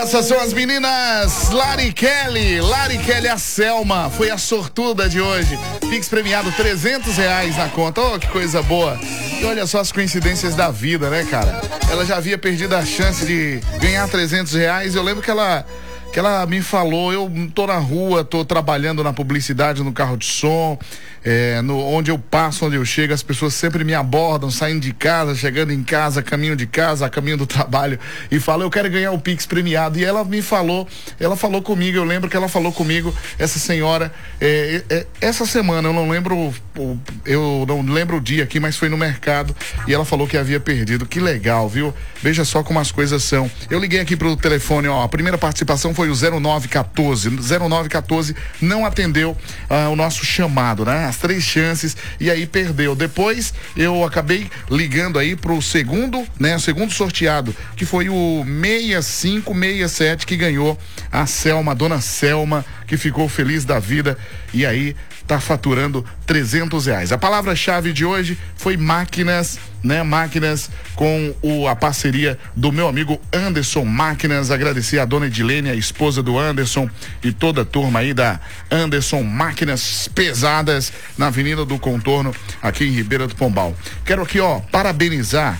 Essas são as meninas Lari Kelly, a Selma, foi a sortuda de hoje. Pix premiado R$300 na conta, oh, que coisa boa. E olha só as coincidências da vida, né, cara? Ela já havia perdido a chance de ganhar R$300. Eu lembro que ela me falou, eu tô na rua, tô trabalhando na publicidade, no carro de som, onde eu passo, onde eu chego, as pessoas sempre me abordam, saindo de casa, chegando em casa, caminho do trabalho, e falam, eu quero ganhar o Pix premiado. E ela me falou, comigo, eu lembro que ela falou comigo, essa senhora, essa semana, eu não lembro o dia aqui, mas foi no mercado, e ela falou que havia perdido. Que legal, viu? Veja só como as coisas são. Eu liguei aqui pro telefone, ó, a primeira participação foi o 0914 não atendeu o nosso chamado, né? As 3 chances e aí perdeu. Depois eu acabei ligando aí pro segundo, né? O segundo sorteado, que foi o 6567, que ganhou a Selma, a dona Selma, que ficou feliz da vida e aí tá faturando R$300. A palavra-chave de hoje foi máquinas, né? Máquinas com a parceria do meu amigo Anderson Máquinas. Agradecer a dona Edilene, a esposa do Anderson, e toda a turma aí da Anderson Máquinas Pesadas na Avenida do Contorno, aqui em Ribeira do Pombal. Quero aqui, ó, parabenizar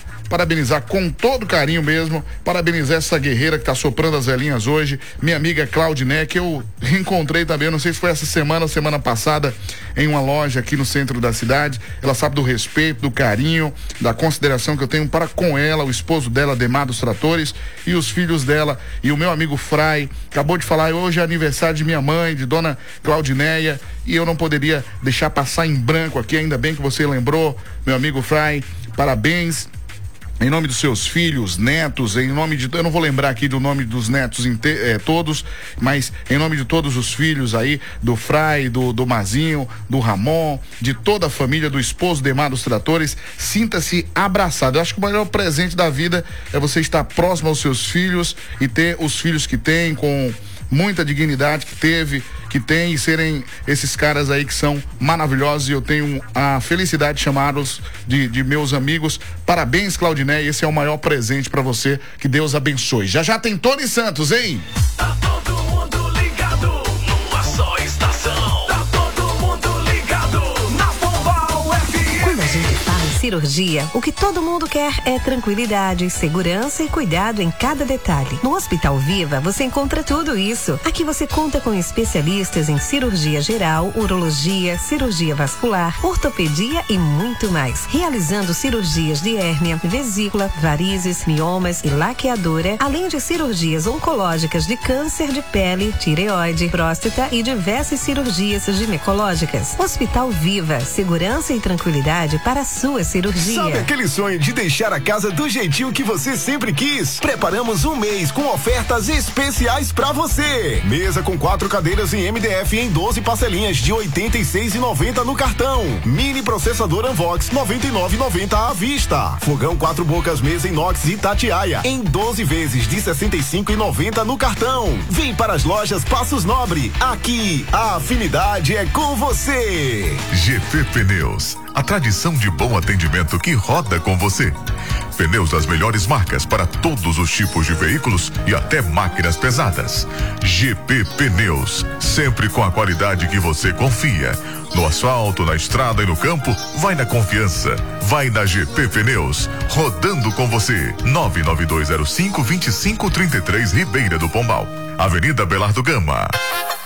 com todo carinho mesmo, parabenizar essa guerreira que tá soprando as velhinhas hoje, minha amiga Claudiné, que eu reencontrei também, não sei se foi essa semana ou semana passada, em uma loja aqui no centro da cidade. Ela sabe do respeito, do carinho, da consideração que eu tenho para com ela, o esposo dela, Ademar dos Tratores, e os filhos dela, e o meu amigo Frai, acabou de falar, hoje é aniversário de minha mãe, de dona Claudinéia, e eu não poderia deixar passar em branco aqui, ainda bem que você lembrou, meu amigo Frai, parabéns. Em nome dos seus filhos, netos, eu não vou lembrar aqui do nome dos netos todos, mas em nome de todos os filhos aí, do Frai, do Mazinho, do Ramon, de toda a família, do esposo Demar dos Tratores, sinta-se abraçado. Eu acho que o maior presente da vida é você estar próximo aos seus filhos e ter os filhos que tem, com muita dignidade que tem, e serem esses caras aí que são maravilhosos, e eu tenho a felicidade de chamá-los de meus amigos. Parabéns, Claudiné, esse é o maior presente pra você, que Deus abençoe. Já tem Tony Santos, hein? Tá todo mundo ligado numa só estação. Tá todo mundo ligado na Pombal FM. Quando a gente fala em cirurgia, o que todo mundo quer é tranquilidade, segurança e cuidado em cada detalhe. No Hospital Viva você encontra tudo isso. Aqui você conta com especialistas em cirurgia geral, urologia, cirurgia vascular, ortopedia e muito mais. Realizando cirurgias de hérnia, vesícula, varizes, miomas e laqueadura, além de cirurgias oncológicas de câncer de pele, tireoide, próstata e diversas cirurgias ginecológicas. Hospital Viva, segurança e tranquilidade para a sua cirurgia. Sabe aquele sonho de deixar a casa do jeitinho que você sempre quis? Preparamos um mês com ofertas especiais pra você. Mesa com 4 cadeiras em MDF em 12 parcelinhas de R$ 86,90 no cartão. Mini processador Unvox 99,90 à vista. Fogão 4 bocas mesa inox Itatiaia em 12 vezes de R$ 65,90 no cartão. Vem para as lojas Passos Nobre. Aqui a afinidade é com você. GP Pneus, a tradição de bom atendimento que roda com você. Pneus das melhores marcas para todos os tipos de veículos e até máquinas pesadas. GP Pneus, sempre com a qualidade que você confia. No asfalto, na estrada e no campo, vai na confiança. Vai na GP Pneus, rodando com você. 99205-2533, Ribeira do Pombal. Avenida Belardo Gama.